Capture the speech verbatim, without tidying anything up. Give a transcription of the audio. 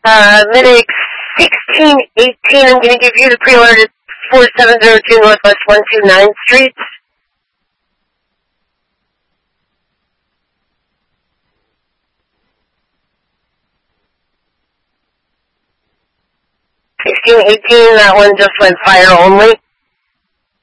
Uh, Medic sixteen eighteen, I'm going to give you the pre-order to four seven zero two Northwest one two ninth Street. sixteen eighteen, that one just went fire only.